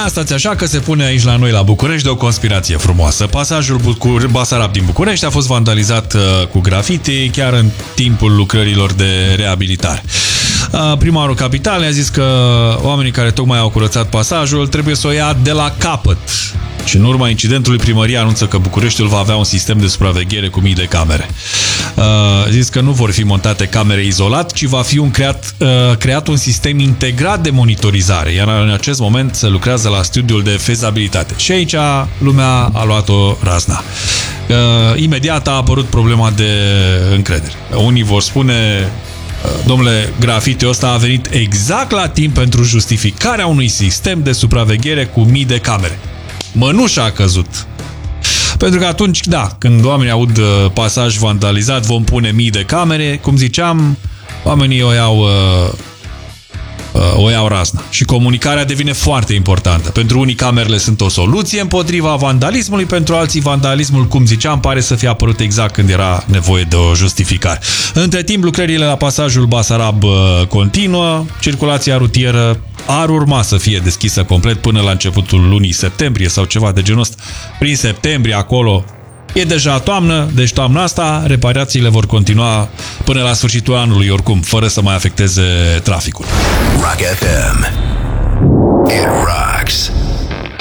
Ia stați așa că se pune aici la noi la București de o conspirație frumoasă. Pasajul Basarab din București a fost vandalizat cu grafiti chiar în timpul lucrărilor de reabilitare. Primarul Capitalei a zis că oamenii care tocmai au curățat pasajul trebuie să o ia de la capăt. Și în urma incidentului, primăria anunță că Bucureștiul va avea un sistem de supraveghere cu mii de camere. Zis că nu vor fi montate camere izolat, ci va fi creat un sistem integrat de monitorizare, iar în acest moment se lucrează la studiul de fezabilitate. Și aici lumea a luat-o razna. Imediat a apărut problema de încredere. Unii vor spune: domnule, grafitiul ăsta a venit exact la timp pentru justificarea unui sistem de supraveghere cu mii de camere. Mănușa a căzut. Pentru că atunci, da, când oamenii aud pasaj vandalizat, vom pune mii de camere, cum ziceam, oamenii o iau razna. Și comunicarea devine foarte importantă. Pentru unii camerele sunt o soluție împotriva vandalismului, pentru alții vandalismul, cum ziceam, pare să fie apărut exact când era nevoie de o justificare. Între timp, lucrările la pasajul Basarab continuă, circulația rutieră ar urma să fie deschisă complet până la începutul lunii septembrie sau ceva de genul ăsta. Prin septembrie acolo e deja toamnă, deci toamna asta reparațiile vor continua până la sfârșitul anului oricum, fără să mai afecteze traficul. Rock FM. It rocks.